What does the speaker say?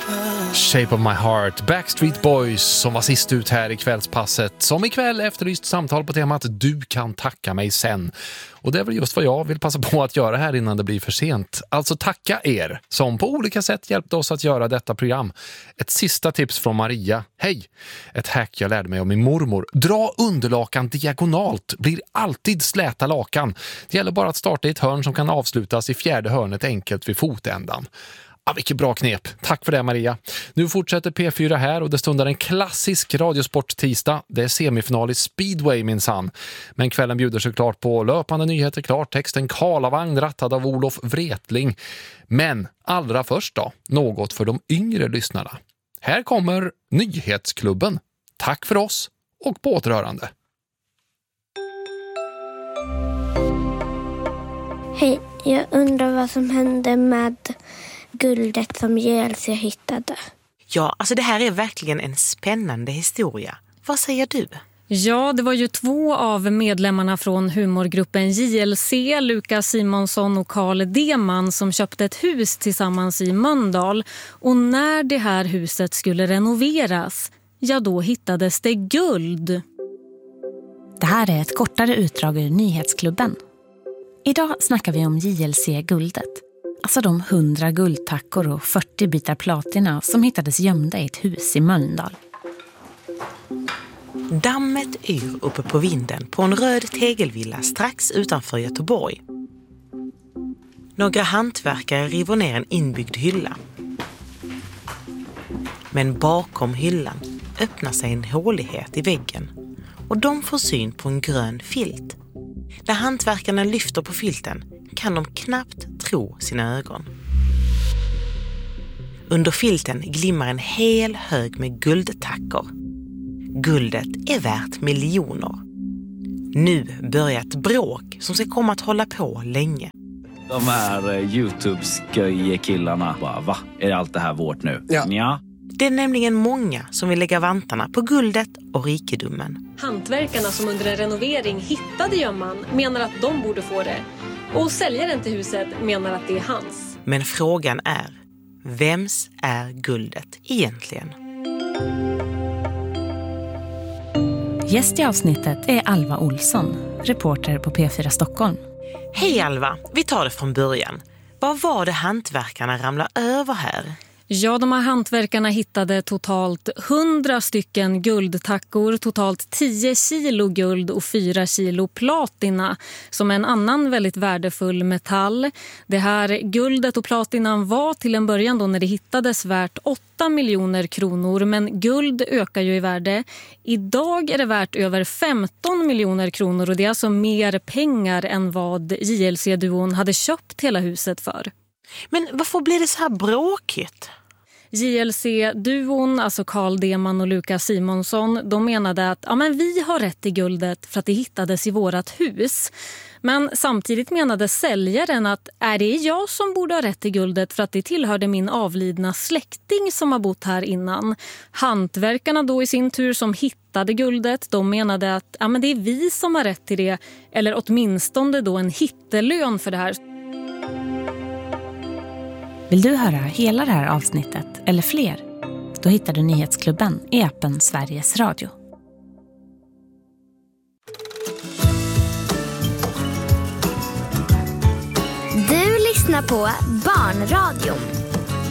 Shape of my heart, Backstreet Boys som var sist ut här i kvällspasset, som ikväll efterlyst samtal på temat Du kan tacka mig sen. Och det är väl just vad jag vill passa på att göra här innan det blir för sent. Alltså tacka er som på olika sätt hjälpte oss att göra detta program. Ett sista tips från Maria. Hej! Ett hack jag lärde mig av min mormor. Dra underlakan diagonalt, blir alltid släta lakan. Det gäller bara att starta i ett hörn som kan avslutas i fjärde hörnet enkelt vid fotändan. Ja, vilket bra knep. Tack för det, Maria. Nu fortsätter P4 här och det stundar en klassisk radiosport-tisdag. Det är semifinal i speedway minsann. Men kvällen bjuder såklart på löpande nyheter, klartexten, Karlavagn rattad av Olof Wretling. Men allra först då, något för de yngre lyssnarna. Här kommer Nyhetsklubben. Tack för oss och på återhörande. Hej, jag undrar vad som hände med guldet som JLC hittade. Ja, alltså det här är verkligen en spännande historia. Vad säger du? Ja, det var ju 2 av medlemmarna från humorgruppen JLC, Lukas Simonsson och Carl Deman, som köpte ett hus tillsammans i Mölndal. Och när det här huset skulle renoveras, ja då hittades det guld. Det här är ett kortare utdrag ur Nyhetsklubben. Idag snackar vi om JLC-guldet. Alltså de 100 guldtackor och 40 bitar platina som hittades gömda i ett hus i Mölndal. Dammet yr uppe på vinden på en röd tegelvilla strax utanför Göteborg. Några hantverkare river ner en inbyggd hylla. Men bakom hyllan öppnar sig en hålighet i väggen och de får syn på en grön filt. När hantverkarna lyfter på filten kan de knappt tro sina ögon. Under filten glimmar en hel hög med guldtackor. Guldet är värt miljoner. Nu börjar ett bråk som ska komma att hålla på länge. De här YouTube-sköje-killarna bara, va? Är allt det här vårt nu? Ja. Det är nämligen många som vill lägga vantarna på guldet och rikedomen. Hantverkarna som under en renovering hittade gömman menar att de borde få det. Och säljaren till huset menar att det är hans. Men frågan är, vems är guldet egentligen? Gäst i avsnittet är Alva Olsson, reporter på P4 Stockholm. Hej Alva, vi tar det från början. Vad var det hantverkarna ramlade över här? Ja, de här hantverkarna hittade totalt 100 stycken guldtackor, totalt 10 kilo guld och 4 kilo platina, som är en annan väldigt värdefull metall. Det här guldet och platinan var till en början då när det hittades värt 8 miljoner kronor, men guld ökar ju i värde. Idag är det värt över 15 miljoner kronor och det är alltså mer pengar än vad JLC-duon hade köpt hela huset för. Men varför blir det så här bråkigt? JLC-duon, alltså Carl Deman och Lukas Simonsson, de menade att men vi har rätt i guldet för att det hittades i vårat hus. Men samtidigt menade säljaren att är det jag som borde ha rätt i guldet för att det tillhörde min avlidna släkting som har bott här innan. Hantverkarna då i sin tur som hittade guldet, de menade att men det är vi som har rätt till det, eller åtminstone då en hittelön för det här. Vill du höra hela det här avsnittet eller fler? Då hittar du Nyhetsklubben i appen Sveriges Radio. Du lyssnar på Barnradion.